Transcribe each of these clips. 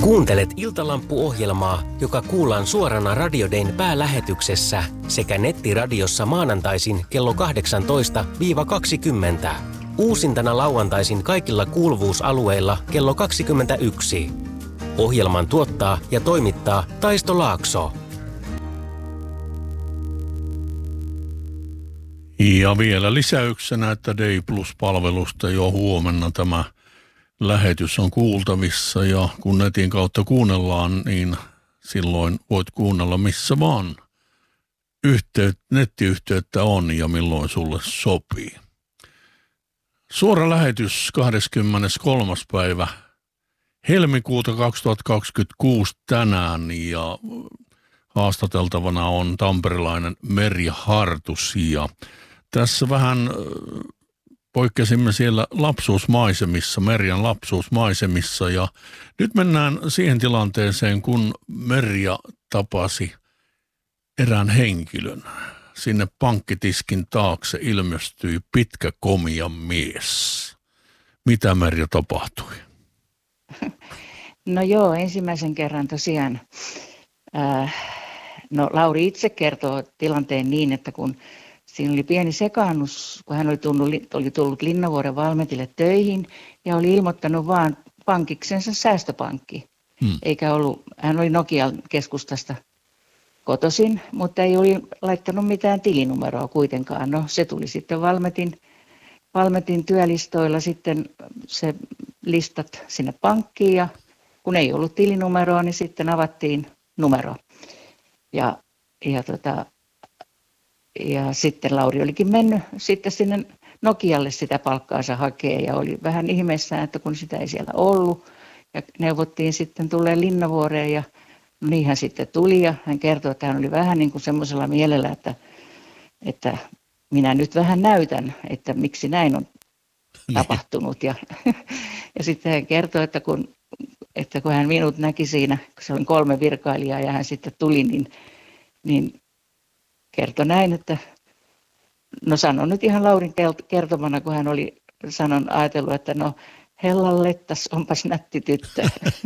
Kuuntelet Iltalampu-ohjelmaa, joka kuullaan suorana Radio Dayn päälähetyksessä sekä nettiradiossa maanantaisin kello 18-20. Uusintana lauantaisin kaikilla kuuluvuusalueilla kello 21. Ohjelman tuottaa ja toimittaa Taisto Laakso. Ja vielä lisäyksenä, että Day Plus-palvelusta jo huomenna tämä lähetys on kuultavissa ja kun netin kautta kuunnellaan, niin silloin voit kuunnella missä vaan nettiyhteyttä on ja milloin sulle sopii. Suora lähetys 23. päivä helmikuuta 2026 tänään ja haastateltavana on tamperelainen Merja Hartus ja tässä vähän poikkesimme siellä lapsuusmaisemissa, Merjan lapsuusmaisemissa ja nyt mennään siihen tilanteeseen, kun Merja tapasi erään henkilön. Sinne pankkitiskin taakse ilmestyi pitkä komia mies. Mitä Merja tapahtui? No joo, ensimmäisen kerran tosiaan. Lauri itse kertoo tilanteen niin, että kun siinä oli pieni sekaannus, kun hän oli tullut Linnavuoren Valmetille töihin ja oli ilmoittanut vaan pankiksensa säästöpankki. Eikä ollut, hän oli Nokian keskustasta kotoisin, mutta ei oli laittanut mitään tilinumeroa kuitenkaan. No se tuli sitten Valmetin työlistoilla sitten se listat sinne pankkiin ja kun ei ollut tilinumeroa, niin sitten avattiin numero. Ja sitten Lauri olikin mennyt sitten sinne Nokialle sitä palkkaansa hakea ja oli vähän ihmeessään, että kun sitä ei siellä ollut. Ja neuvottiin sitten tulee Linnavuoreen ja niin hän sitten tuli ja hän kertoi, että hän oli vähän niin kuin semmoisella mielellä, että minä nyt vähän näytän, että miksi näin on tapahtunut. Ja sitten hän kertoi, että kun hän minut näki siinä, kun se oli 3 virkailijaa ja hän sitten tuli, niin kertoi näin, että no sanon nyt ihan Laurin kertomana, kun hän oli ajatellut, että no hellallettas, onpas nätti tyttö.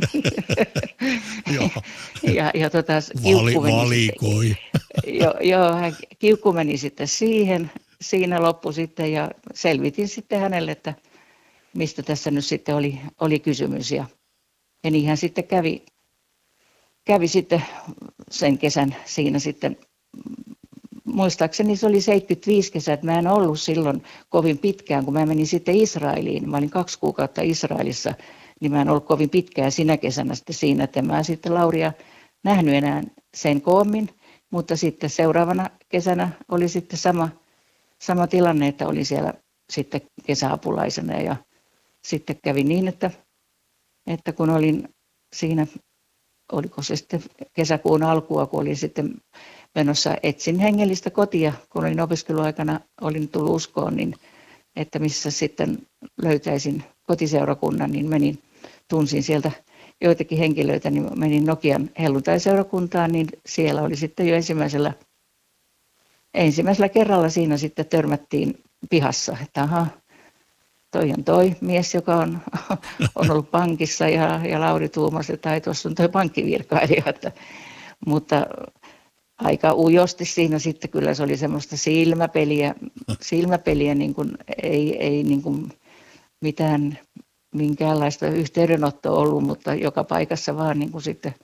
Valikoi. Kiukku meni sitten siinä loppui sitten ja selvitin sitten hänelle, että mistä tässä nyt sitten oli kysymys ja niin hän sitten kävi sitten sen kesän siinä sitten, muistaakseni se oli 75 kesä, että mä en ollut silloin kovin pitkään, kun mä menin sitten Israeliin, mä olin 2 kuukautta Israelissa, niin mä en ollut kovin pitkään sinä kesänä sitten siinä, että mä sitten Lauria nähnyt enää sen koommin, mutta sitten seuraavana kesänä oli sitten sama tilanne, että olin siellä sitten kesäapulaisena ja sitten kävi niin, että kun olin siinä, oliko se sitten kesäkuun alkua, kun olin sitten menossa, etsin hengellistä kotia, kun olin opiskeluaikana, olin tullut uskoon, niin että missä sitten löytäisin kotiseurakunnan, niin tunsin sieltä joitakin henkilöitä, niin menin Nokian helluntaiseurakuntaan, niin siellä oli sitten jo ensimmäisellä kerralla siinä sitten törmättiin pihassa, että aha, toi on toi mies, joka on ollut pankissa ja Lauri tuumasi, että tuossa on toi pankkivirkailija, mutta aika ujosti siinä sitten kyllä se oli semmoista silmäpeliä niin kuin ei niin kuin minkäänlaista yhteydenottoa ollut, mutta joka paikassa vaan niin kuin sitten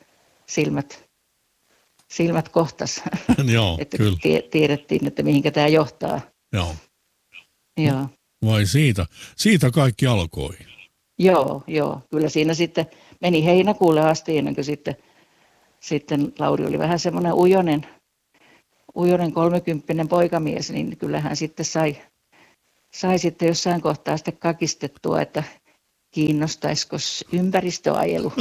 silmät kohtas, että kyllä tiedettiin, että mihinkä tämä johtaa. Joo. Joo. Vai siitä kaikki alkoi? Joo, kyllä siinä sitten meni heinäkuulle asti ennen kuin sitten Lauri oli vähän semmoinen ujonen 30 poikamies, niin kyllähän sitten sai sitten jossain kohtaa sitten kakistettua, että kiinnostaisiko ympäristöajelu.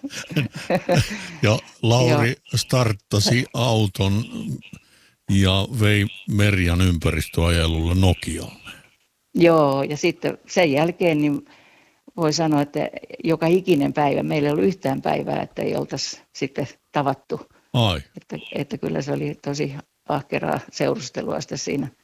Ja Lauri starttasi auton ja vei Merjan ympäristöajelulla Nokialle. Joo, ja sitten sen jälkeen niin voi sanoa, että joka ikinen päivä, meillä ei ollut yhtään päivää, että ei oltaisi sitten tavattu. Ai. Että kyllä se oli tosi ahkeraa seurustelua sitten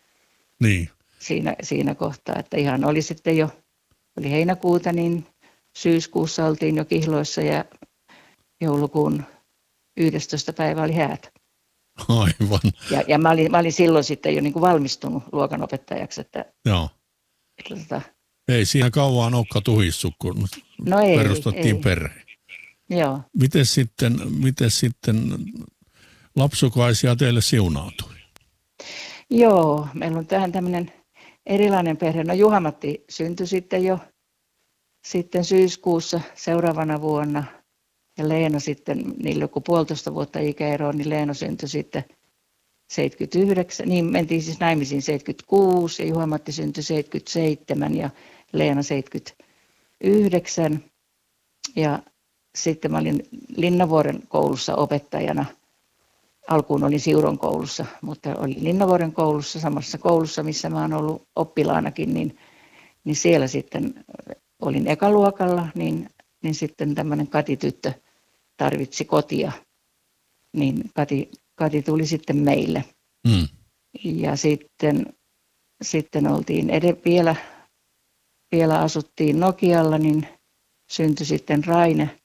siinä kohtaa, että ihan oli sitten jo, oli heinäkuuta, niin syyskuussa oltiin jo kihloissa ja joulukuun 11. päivä oli häät. Aivan. Ja mä olin silloin sitten jo niin kuin valmistunut luokanopettajaksi. Joo. Että Ei siinä kauan olekaan tuhissut, kun perustettiin perhe. Joo. Miten sitten lapsukaisia teille siunautui? Joo, meillä on tähän tämmöinen erilainen perhe. No Juha-Matti syntyi sitten jo syyskuussa seuraavana vuonna. Ja Leena sitten, niillä joku 1,5 vuotta ikäeroa, niin Leena syntyi sitten 79. Niin mentiin siis naimisiin 76 ja Juha-Matti syntyi 77 ja Leena 79. Ja sitten mä olin Linnavuoren koulussa opettajana. Alkuun olin Siuron koulussa, mutta olin Linnavuoren koulussa, samassa koulussa, missä mä oon ollut oppilaanakin, niin siellä sitten olin ekaluokalla, niin sitten tämmöinen Kati-tyttö tarvitsi kotia, niin Kati tuli sitten meille. Ja sitten oltiin vielä asuttiin Nokialla, niin syntyi sitten Raine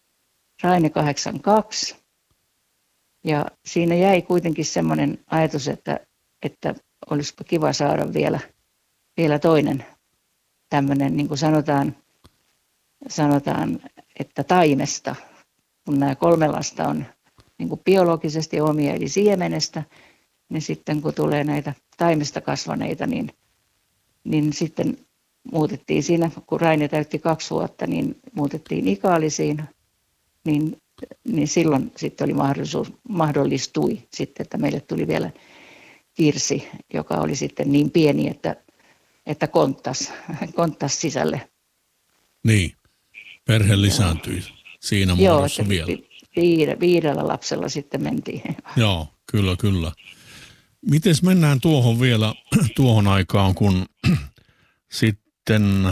82. Ja siinä jäi kuitenkin semmoinen ajatus, että olisiko kiva saada vielä toinen tämmöinen, niin kuin sanotaan, että taimesta, kun nämä 3 lasta on niin kuin biologisesti omia, eli siemenestä, niin sitten kun tulee näitä taimesta kasvaneita, niin sitten muutettiin siinä, kun Raine täytti 2 vuotta, niin muutettiin Ikaalisiin, niin silloin sitten oli mahdollistui sitten, että meille tuli vielä Kirsi, joka oli sitten niin pieni, että konttas sisälle. Niin, perhe lisääntyi siinä muodossa vielä. Joo, 5 lapsella sitten mentiin. Joo, kyllä. Mites mennään tuohon aikaan, kun sitten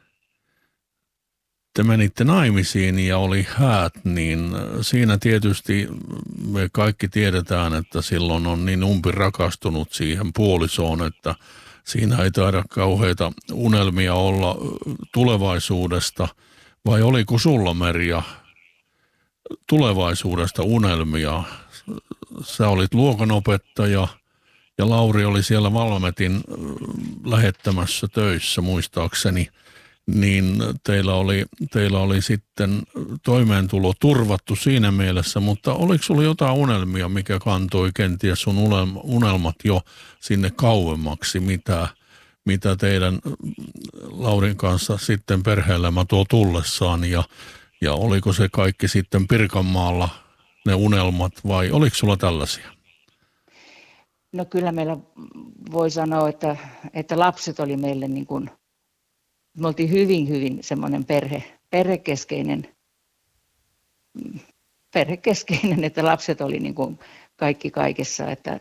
te menitte naimisiin ja oli häät, niin siinä tietysti me kaikki tiedetään, että silloin on niin rakastunut siihen puolisoon, että siinä ei taida kauheita unelmia olla tulevaisuudesta. Vai oliko sulla, Merja, tulevaisuudesta unelmia? Sä olit luokanopettaja ja Lauri oli siellä Valmetin lähettämässä töissä muistaakseni. Niin teillä oli sitten toimeentulo turvattu siinä mielessä, mutta oliko sulla jotain unelmia, mikä kantoi kenties sun unelmat jo sinne kauemmaksi, mitä teidän Laurin kanssa sitten perhe-elämä tuo tullessaan ja oliko se kaikki sitten Pirkanmaalla ne unelmat vai oliko sulla tällaisia? No kyllä meillä voi sanoa, että lapset oli meille niin kuin, me oltiin hyvin semmoinen perhekeskeinen, että lapset oli niin kuin kaikki kaikessa, että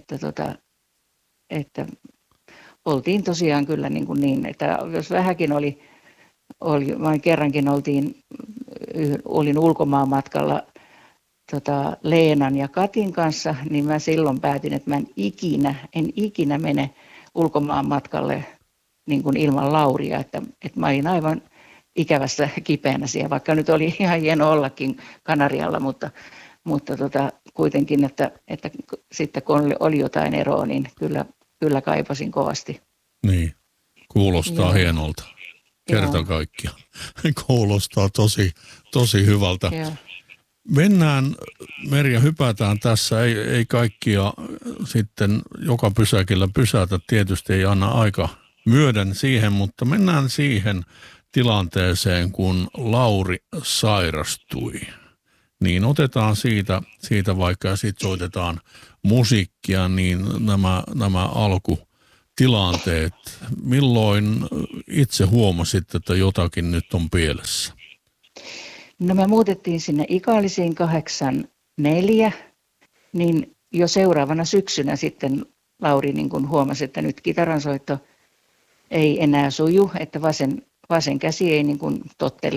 oltiin tosiaan kyllä niin, että jos vähänkin vain kerrankin olin ulkomaanmatkalla Leenan ja Katin kanssa, niin mä silloin päätin, että mä en ikinä mene ulkomaanmatkalle niin kuin ilman Lauria, että mä olin aivan ikävässä kipeänä siellä, vaikka nyt oli ihan hieno ollakin Kanarialla, mutta kuitenkin, että sitten kun oli jotain eroa, niin kyllä kaipasin kovasti. Niin, kuulostaa hienolta. Kerta kaikkiaan. Kuulostaa tosi hyvältä. Joo. Mennään, Merja, hypätään tässä, ei kaikkia sitten joka pysäkillä pysätä, tietysti ei anna aika myöden siihen, mutta mennään siihen tilanteeseen, kun Lauri sairastui. Niin otetaan siitä vaikka ja sitten soitetaan musiikkia, niin nämä alkutilanteet. Milloin itse huomasit, että jotakin nyt on pielessä? No me muutettiin sinne Ikaalisiin 84, niin jo seuraavana syksynä sitten Lauri niin kuin huomasi, että nyt kitaransoitto ei enää suju, että vasen käsi ei niin kuin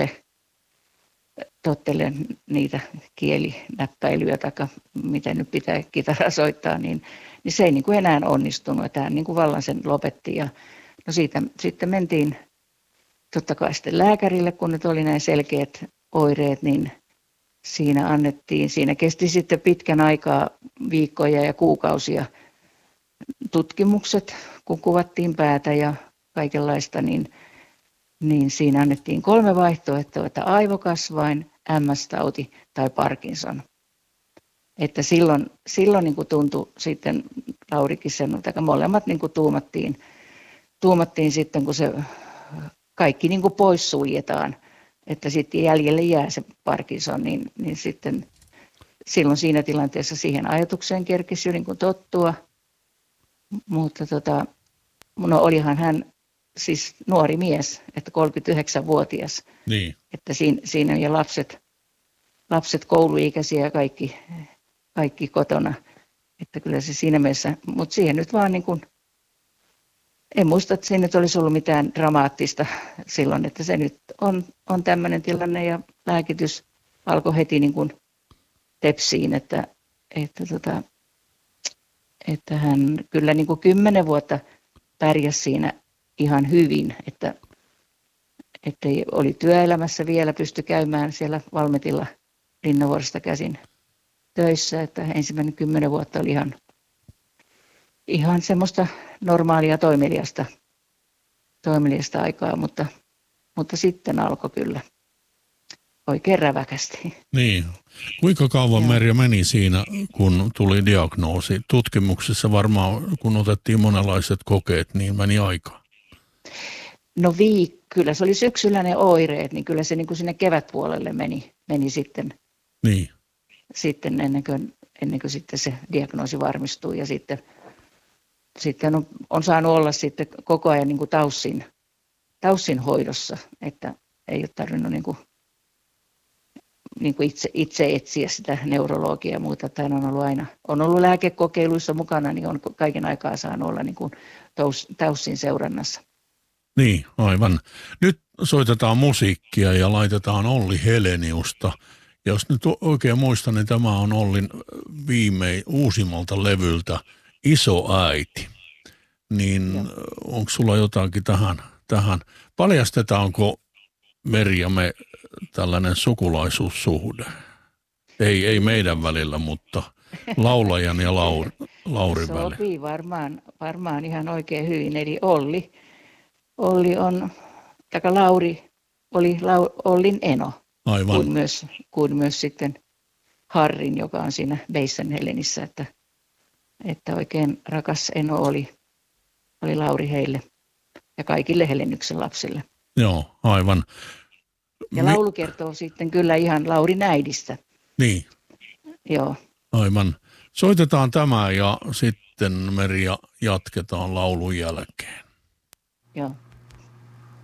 tottele niitä kielinäppäilyjä tai mitä nyt pitää kitaraa soittaa, niin se ei niin kuin enää onnistunut, että hän niin kuin vallan sen lopetti. Ja no siitä sitten mentiin totta kai sitten lääkärille, kun nyt oli näin selkeät oireet, niin siinä kesti sitten pitkän aikaa, viikkoja ja kuukausia tutkimukset, kun kuvattiin päätä ja kaikenlaista, niin siinä annettiin 3 vaihtoehtoa, että aivokasvain, MS-tauti tai Parkinson. Että silloin niin kuin tuntui sitten Laurikin sen, että molemmat niin kuin tuumattiin sitten, kun se kaikki niin kuin pois suljetaan, että sitten jäljelle jää se Parkinson, niin sitten silloin siinä tilanteessa siihen ajatukseen kerkesi jo niin kuin tottua, mutta no olihan hän siis nuori mies, että 39-vuotias, Niin. että siinä ja lapset kouluikäisiä ja kaikki kotona, että kyllä se siinä mielessä, mutta siihen nyt vaan niin kuin, en muista, että siinä nyt olisi ollut mitään dramaattista silloin, että se nyt on tämmöinen tilanne ja lääkitys alkoi heti niin kuin tepsiin, että hän kyllä niin kuin 10 vuotta pärjäsi siinä ihan hyvin, että oli työelämässä vielä, pystyi käymään siellä Valmetilla Linnavuoresta käsin töissä, että ensimmäinen 10 vuotta oli ihan semmoista normaalia toimeliasta aikaa, mutta sitten alkoi kyllä oikein räväkästi. Niin. Kuinka kauan Merja meni siinä, kun tuli diagnoosi? Tutkimuksessa varmaan, kun otettiin monenlaiset kokeet, niin meni aikaa. No kyllä se oli syksyllä ne oireet, niin kyllä se niin kuin sinne kevätpuolelle meni sitten, Niin. sitten ennen kuin sitten se diagnoosi varmistui ja sitten on saanut olla sitten koko ajan niin kuin taussin hoidossa, että ei ole tarvinnut niin kuin itse etsiä sitä neurologiaa ja muuta. Että hän on ollut lääkekokeiluissa mukana, niin on kaiken aikaa saanut olla niin kuin taussin seurannassa. Niin, aivan. Nyt soitetaan musiikkia ja laitetaan Olli Heleniusta. Jos nyt oikein muistan, niin tämä on Ollin uusimmalta levyltä Iso äiti. Niin onko sulla jotakin tähän? Paljastetaanko Merja me tällainen sukulaisuussuhde? Ei meidän välillä, mutta laulajan ja Laurin välillä. Sopii varmaan ihan oikein hyvin. Eli Olli on, Lauri oli Ollin eno. Aivan. Kuin myös sitten Harrin, joka on siinä Beissen Helenissä, että oikein rakas eno oli Lauri heille ja kaikille Helenyksen lapsille. Joo, aivan. Ja laulu kertoo sitten kyllä ihan Laurin äidistä. Niin. Joo. Aivan. Soitetaan tämä ja sitten Merja jatketaan laulun jälkeen. Joo.